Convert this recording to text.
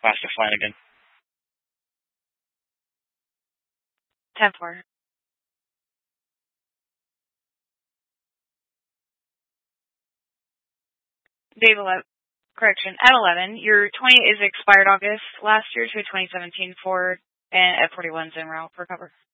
Plastic Flanagan. 10-4. Dave 11. Correction. At 11, your 20 is expired August last year to a 2017 Ford and F41's en route for cover.